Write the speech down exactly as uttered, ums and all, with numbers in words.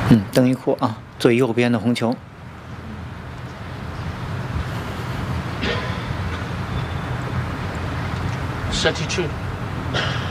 嗯，等一会儿啊，最右边的红球。 thirty-two。